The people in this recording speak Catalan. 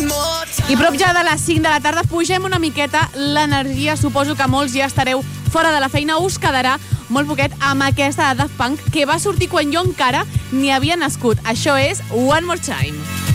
I prop ja de les 5 de la tarda pugem una miqueta l'energia. Suposo que molts ja estareu fora de la feina. Us quedarà molt poquet amb aquesta de Daft Punk, que va sortir quan jo encara ni havia nascut. Això és One More Time.